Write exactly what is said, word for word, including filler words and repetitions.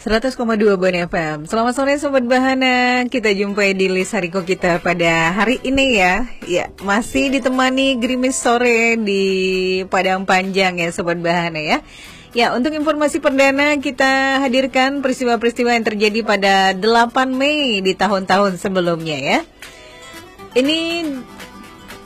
seratus koma dua Bon F M. Selamat sore Sobat Bahana. Kita jumpai di List Hariko kita pada hari ini ya. Ya, masih ditemani gerimis sore di Padang Panjang ya Sobat Bahana ya. Ya, untuk informasi perdana kita hadirkan peristiwa-peristiwa yang terjadi pada delapan Mei di tahun-tahun sebelumnya ya. Ini